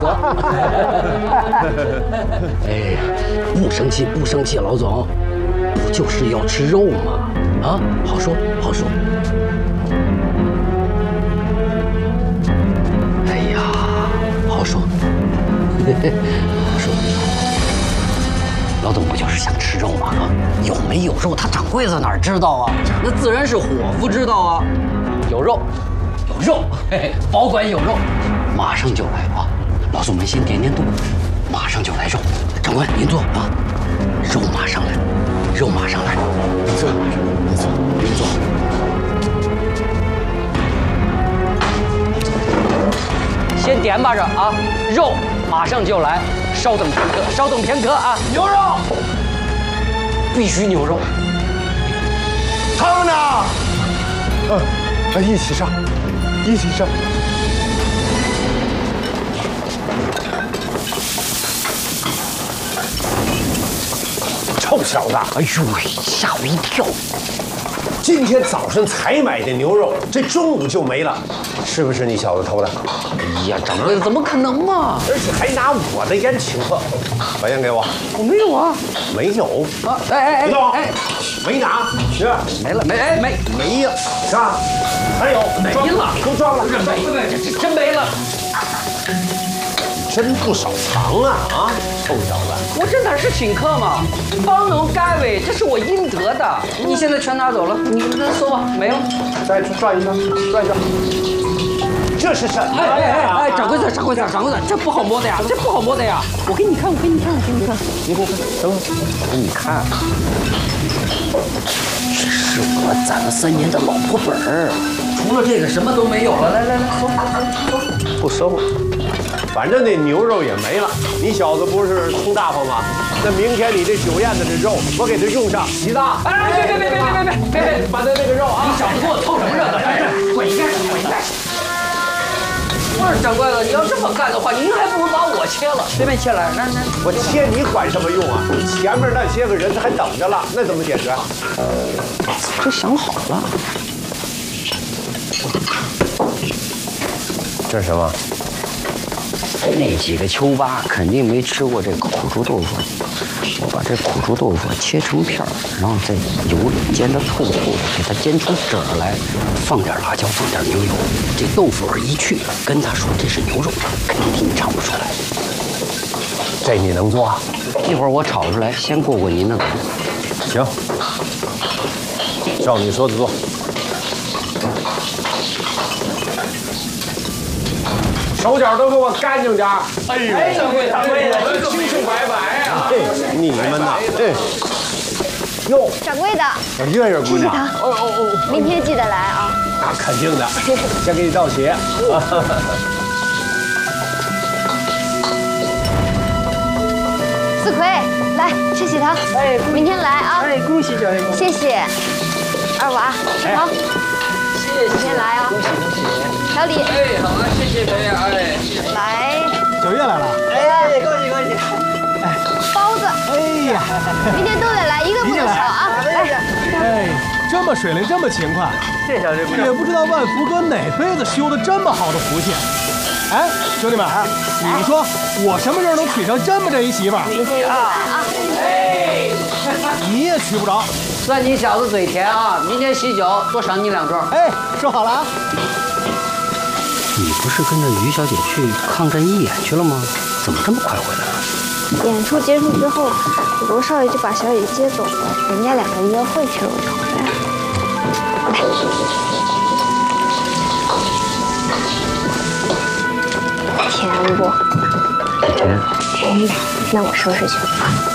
哎，不生气，不生气，老总，不就是要吃肉吗？啊，好说好说。哎呀，好说，好说。老总不就是想吃肉吗？啊，有没有肉，他掌柜的哪知道啊？那自然是伙夫知道啊。有肉，有肉，嘿嘿，保管有肉，马上就来啊！老总们先垫垫肚，马上就来肉。长官您坐啊，肉马上来，肉马上来。您坐，您坐，您坐。先点吧这啊，肉马上就来，稍等片刻，稍等片刻啊。牛肉，必须牛肉。 汤呢？一起上，一起上。臭小子！ 哎呦喂，吓我一跳！ 今天早上才买的牛肉，这中午就没了，是不是你小子偷的？ 哎呀，掌柜的，怎么可能嘛？ 而且还拿我的烟请客，把烟给我。 我没有啊， 没有啊！哎， 没拿，是没了， 没呀，是吧？还有没了， 都装了， 这真没了。 真不少藏啊！啊，臭小子！ 我这哪是请客嘛，帮农盖位，这是我应得的。你现在全拿走了，你再搜吧，没了。 再转一圈，转一圈。这是什么呀？ 哎，掌柜的，这不好摸的呀，这不好摸的呀。我给你看， 你给我看，等会儿，我给你看。 这是我攒了3年的老婆本儿，除了这个什么都没有了。来，搜， 不收。反正那牛肉也没了，你小子不是通大方吗？那明天你这酒宴的这肉，我给它用上。齐子， 哎，别， 把那个肉啊！ 你小子给我凑什么热闹？滚一边！不是掌柜的，你要这么干的话，您还不如把我切了，随便切来。那， 我切你管什么用啊？前面那些个人还等着了，那怎么解决？ 早就想好了。 这是什么？ 那几个丘巴肯定没吃过这个苦猪豆腐，我把这苦猪豆腐切成片儿，然后在油里煎得透透的，给它煎出褶儿来，放点辣椒，放点牛油，这豆腐味一去，跟他说这是牛肉，肯定尝不出来。 这你能做？ 一会儿我炒出来，先过您的口。 行，照你说的做。手脚都给我干净点儿！哎呦，掌柜的，清清白白啊！你们呐，哟， 掌柜的， 月月姑娘， 明天记得来啊！ 那肯定的，先给你道谢。 四奎，来吃喜糖。哎，明天来啊！ 哎，恭喜小爷， 谢谢。二娃，吃糖。 谢谢， 明天来啊！ 恭喜！ 小李， 哎，好啊，谢谢小爷，哎， 来。 小月来了， 哎，恭喜！ 包子， 哎呀， 明天都得来，一个不能少啊！来， 哎，这么水灵，这么勤快， 谢谢小爷， 也不知道万福哥哪辈子修的这么好的福气。哎，兄弟们，你们说我什么时候能娶上这么这一媳妇儿？ 明天一定来啊！ 哎， 你也娶不着。 算你小子嘴甜啊！明天喜酒多赏你2盅。 哎，说好了啊。 你不是跟着于小姐去抗战义演去了吗？怎么这么快回来了？ 演出结束之后，罗少爷就把小姐接走了，人家2个约会去了，我就回来了。甜不？甜。那我收拾去。